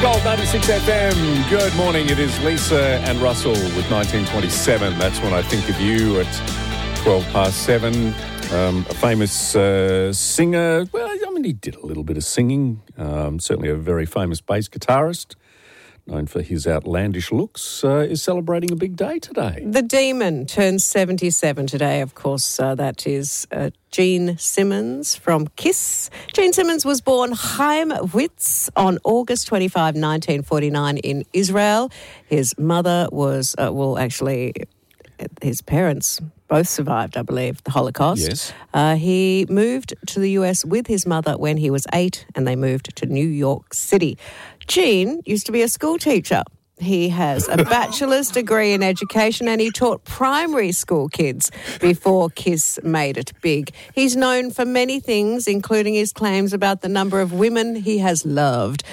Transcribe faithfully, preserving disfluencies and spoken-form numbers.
Gold ninety-six F M. Good morning. It is Lisa and Russell with nineteen twenty-seven. That's when I think of you at twelve past seven. Um, a famous uh, singer. Well, I mean, he did a little bit of singing. Um, certainly a very famous bass guitarist, known for his outlandish looks, uh, is celebrating a big day today. The Demon turns seventy-seven today. Of course, uh, that is uh, Gene Simmons from Kiss. Gene Simmons was born Chaim Witz on August twenty-fifth, nineteen forty-nine in Israel. His mother was, uh, well, actually, his parents both survived, I believe, the Holocaust. Yes. Uh, he moved to the U S with his mother when he was eight, and they moved to New York City. Gene used to be a school teacher. He has a bachelor's degree in education, and he taught primary school kids before Kiss made it big. He's known for many things, including his claims about the number of women he has loved.